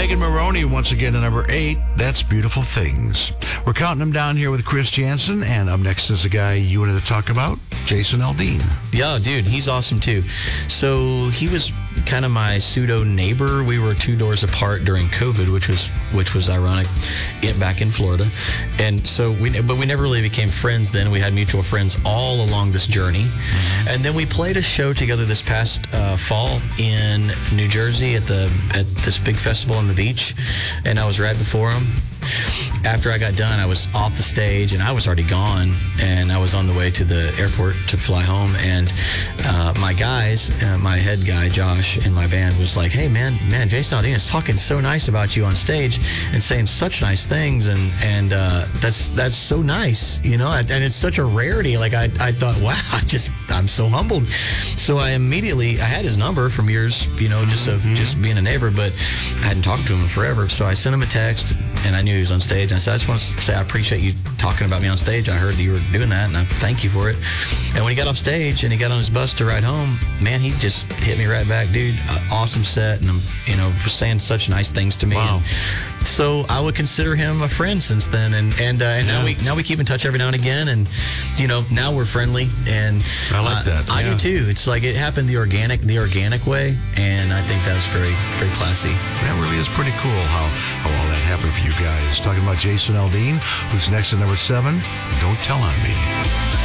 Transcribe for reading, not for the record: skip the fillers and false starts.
Megan Maroney once again to number 8. That's Beautiful Things. We're counting them down here with Chris Jansen, and up next is the guy you wanted to talk about, Jason Aldean. Yeah, dude, he's awesome too. So he was kind of my pseudo neighbor. We were 2 doors apart during COVID, which was ironic, back in Florida. And so we never really became friends then. We had mutual friends all along this journey. Mm-hmm. And then we played a show together this past fall in New Jersey at this big festival on the beach, and I was right before him. After I got done, I was off the stage, and I was already gone, and I was on the way to the airport to fly home, and my guys, my head guy, Josh, in my band was like, hey, man, Jason Aldean is talking so nice about you on stage and saying such nice things, and that's so nice, you know, and it's such a rarity. Like, I thought, wow, I'm so humbled. So I had his number from years, you know, just being a neighbor, but I hadn't talked to him in forever. So I sent him a text, and I knew he was on stage. And I said, I just want to say I appreciate you talking about me on stage. I heard that you were doing that, and I thank you for it. And when he got off stage and he got on his bus to ride home, man, he just hit me right back, dude. Awesome set, and was saying such nice things to me. Wow. And so I would consider him a friend since then, and now we keep in touch every now and again, and now we're friendly, and I like that. I do too. It's like it happened the organic way, and I think that was very, very classy. That really is pretty cool how all that happened for you guys. Talking about Jason Aldean, who's next at number 7. Don't Tell on Me.